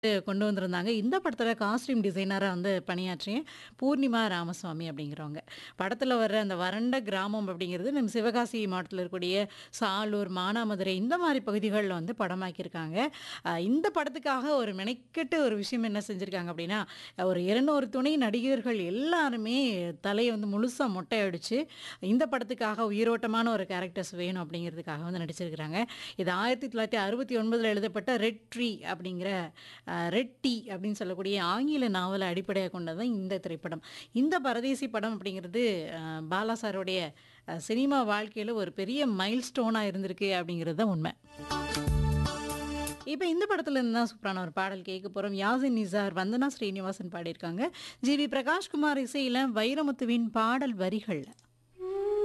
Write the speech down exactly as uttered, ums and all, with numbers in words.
கொண்டு வந்திருந்தாங்க. இந்த படத்துல காஸ்டியூம் டிசைனரா வந்து பணியாற்றிய பூர்ணிமா ராமசுவாமி அப்படிங்கிறவங்க. படத்துல வர்ற அந்த வறண்ட கிராமம் அப்படிங்கிறது நம்ம சிவகாசி மாவட்டத்தில இருக்கக்கூடிய சாலூர், மானாமதுரை இந்த மாரி பகுதிகள்ல வந்து படமாக்கியிருக்காங்க. அ இந்த படத்துக்காக ஒரு மெனக்கெட்டு ஒரு விஷயம் என்ன செஞ்சிருக்காங்க அப்படின்னா, ஒரு இருநூறு துணை நடிகர்கள் எல்லாருமே தலைய வந்து முழுசா மொட்டை அடிச்சு, இந்த படத்துக்காக உயிரோட்டமான ஒரு கேரக்டர்ஸ் வேணும் அப்படிங்கிறதுக்காக வந்து நடிச்சிருக்கிறாங்க. இது ஆயிரத்தி தொள்ளாயிரத்தி அறுபத்தி ஒன்பதில எழுதப்பட்ட ரெட் ட்ரீ அப்படிங்கிற அ ரெட் டீ அப்படின்னு சொல்லக்கூடிய ஆங்கில நாவல அடிப்படையா கொண்டது தான் இந்த திரைப்படம். இந்த பரதேசி படம் அப்படிங்கிறது அ பாலா சாருடைய அ சினிமா வாழ்க்கையில ஒரு பெரிய மைல் ஸ்டோனா இருந்திருக்கு அப்படிங்கிறது தான் உண்மை. இப்ப இந்த படத்துல இருந்து தான் சூப்பரான ஒரு பாடல் கேட்க போறோம். யாசின் நிசார், வந்தனா ஸ்ரீனிவாசன் பாடியிருக்காங்க. ஜி வி பிரகாஷ்குமார் இசையில வைரமுத்துவின் பாடல் வரிகள்ல.